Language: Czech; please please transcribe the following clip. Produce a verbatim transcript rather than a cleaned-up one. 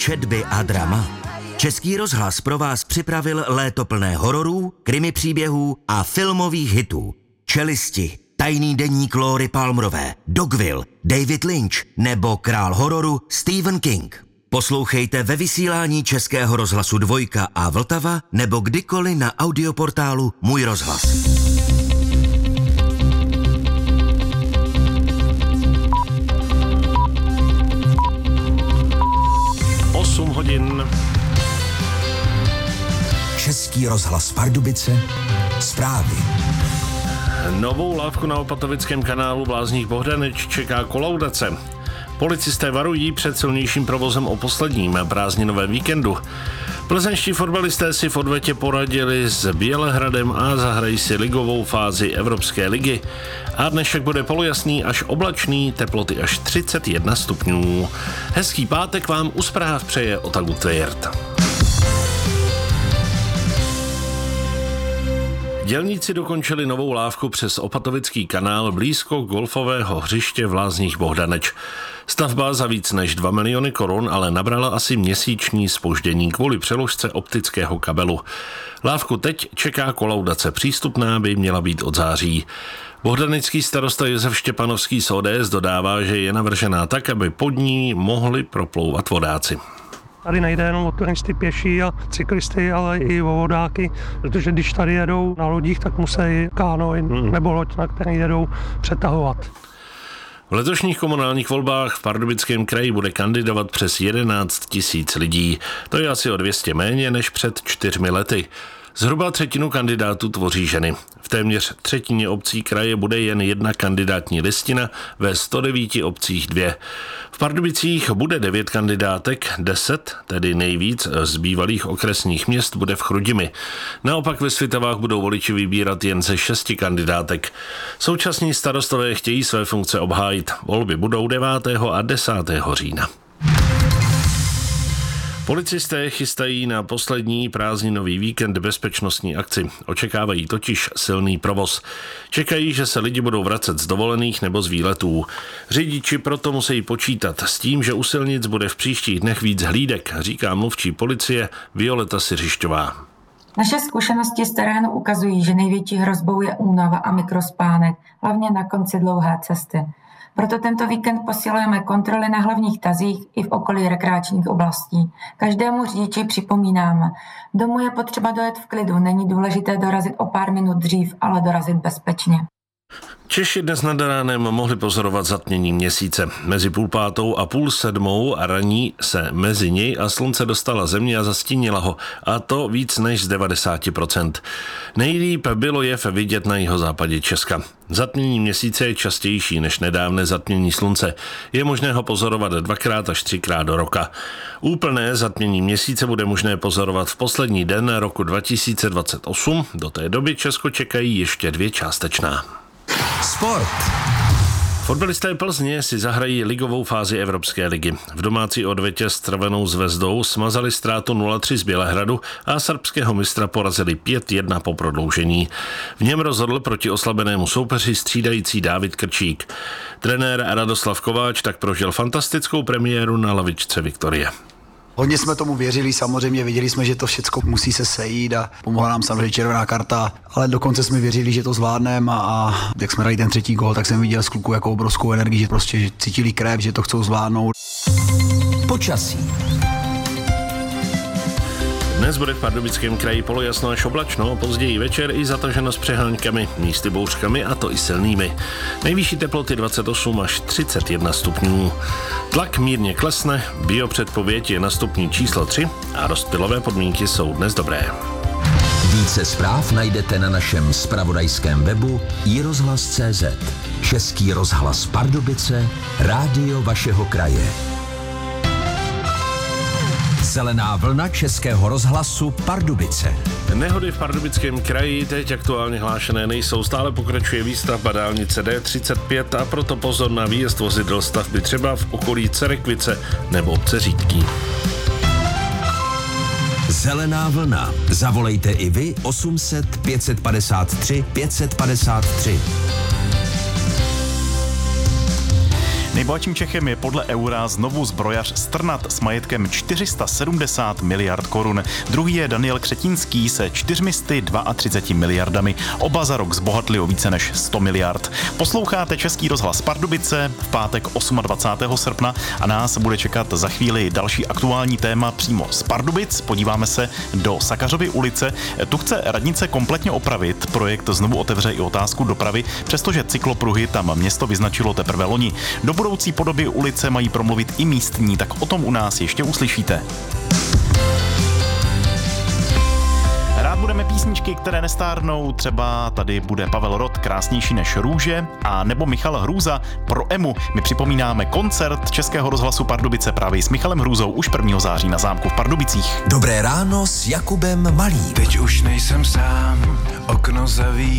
četby a drama. Český rozhlas pro vás připravil léto plné hororů, krimi příběhů a filmových hitů. Čelisti, Tajný deník Lóry Palmerové, Dogville, David Lynch nebo král hororu Stephen King. Poslouchejte ve vysílání Českého rozhlasu Dvojka a Vltava nebo kdykoliv na audioportálu Můj rozhlas. osm hodin. Český rozhlas Pardubice, zprávy. Novou lávku na Opatovickém kanálu v Lázních Bohdaneč čeká kolaudace. Policisté varují před silnějším provozem o posledním prázdninovém víkendu. Plzeňští fotbalisté si v odvetě poradili s Bělehradem a zahrají si ligovou fázi Evropské ligy. A dnešek bude polojasný až oblačný, teploty až třicet jedna stupňů. Hezký pátek vám u zpráv přeje Otagu Tvěrt. Dělníci dokončili novou lávku přes Opatovický kanál blízko golfového hřiště v Lázních Bohdaneč. Stavba za víc než dva miliony korun ale nabrala asi měsíční zpoždění kvůli přeložce optického kabelu. Lávku teď čeká kolaudace, přístupná by měla být od září. Bohdanecký starosta Josef Štěpanovský z O D S dodává, že je navržená tak, aby pod ní mohli proplouvat vodáci. Tady nejde jenom o turisty pěší a cyklisty, ale i o vodáky, protože když tady jedou na lodích, tak musí kánoe nebo loď, na které jedou, přetahovat. V letošních komunálních volbách v Pardubickém kraji bude kandidovat přes jedenáct tisíc lidí. To je asi o dvě stě méně než před čtyřmi lety. Zhruba třetinu kandidátů tvoří ženy. V téměř třetině obcí kraje bude jen jedna kandidátní listina, ve sto devíti obcích dvě. V Pardubicích bude devět kandidátek, deset, tedy nejvíc z bývalých okresních měst, bude v Chrudimi. Naopak ve Svitavách budou voliči vybírat jen ze šesti kandidátek. Současní starostové chtějí své funkce obhájit. Volby budou devátého a desátého října. Policisté chystají na poslední prázdninový víkend bezpečnostní akci. Očekávají totiž silný provoz. Čekají, že se lidi budou vracet z dovolených nebo z výletů. Řidiči proto musí počítat s tím, že u silnic bude v příštích dnech víc hlídek, říká mluvčí policie Violeta Siřišťová. Naše zkušenosti z terénu ukazují, že největší hrozbou je únava a mikrospánek, hlavně na konci dlouhé cesty. Proto tento víkend posilujeme kontroly na hlavních tazích i v okolí rekreačních oblastí. Každému řidiči připomínáme, domů je potřeba dojet v klidu, není důležité dorazit o pár minut dřív, ale dorazit bezpečně. Češi dnes nad ránem mohli pozorovat zatmění měsíce. Mezi půl pátou a půl sedmou a raní se mezi něj a slunce dostala země a zastínila ho, a to víc než z devadesát procent. Nejlíp bylo jev vidět na jihozápadě Česka. Zatmění měsíce je častější než nedávné zatmění slunce. Je možné ho pozorovat dvakrát až třikrát do roka. Úplné zatmění měsíce bude možné pozorovat v poslední den roku dva tisíce dvacet osm. Do té doby Česko čekají ještě dvě částečná. Sport. Fotbalisté Plzně si zahrají ligovou fázi Evropské ligy. V domácí odvetě s Crvenou zvezdou smazali ztrátu nula tři z Bělehradu a srbského mistra porazili pět jedna po prodloužení. V něm rozhodl proti oslabenému soupeři střídající Dávid Krčík. Trenér Radoslav Kováč tak prožil fantastickou premiéru na lavičce Viktorie. Hodně jsme tomu věřili, samozřejmě věděli jsme, že to všechno musí se sejít a pomohla nám samozřejmě červená karta, ale dokonce jsme věřili, že to zvládneme a, a jak jsme dali ten třetí gól, tak jsem viděl z kluků jako obrovskou energii, že prostě že cítili krev, že to chcou zvládnout. Počasí. Dnes bude v Pardubickém kraji polojasno až oblačno, později večer i zataženo s přeháňkami, místy bouřkami, a to i silnými. Nejvyšší teploty dvacet osm až třicet jedna stupňů. Tlak mírně klesne, biopředpověď je na stupni číslo tři a rozptylové podmínky jsou dnes dobré. Více zpráv najdete na našem zpravodajském webu i rozhlas tečka cé zet. Český rozhlas Pardubice, rádio vašeho kraje. Zelená vlna Českého rozhlasu Pardubice. Nehody v Pardubickém kraji teď aktuálně hlášené nejsou. Stále pokračuje výstavba dálnice D třicet pět a proto pozor na výjezd vozidel stavby třeba v okolí Cerekvice nebo obce Řídký. Zelená vlna. Zavolejte i vy osm set pět padesát tři pět padesát tři. Nejbohatším Čechem je podle Eura znovu zbrojař Strnad s majetkem čtyři sta sedmdesát miliard korun. Druhý je Daniel Křetínský se čtyřmi sty třiceti dvěma miliardami. Oba za rok zbohatli o více než sto miliard. Posloucháte Český rozhlas Pardubice v pátek dvacátého osmého srpna a nás bude čekat za chvíli další aktuální téma přímo z Pardubic. Podíváme se do Sakařovy ulice. Tu chce radnice kompletně opravit. Projekt znovu otevře i otázku dopravy, přestože cyklopruhy tam město vyznačilo teprve loni. Do budoucí podoby ulice mají promluvit i místní, tak o tom u nás ještě uslyšíte. Rád budeme písničky, které nestárnou, třeba tady bude Pavel Rod, Krásnější než růže, a nebo Michal Hrůza, Pro Emu. My připomínáme koncert Českého rozhlasu Pardubice právě s Michalem Hrůzou už prvního září na zámku v Pardubicích. Dobré ráno s Jakubem Malým. Teď už nejsem sám, okno zavírám.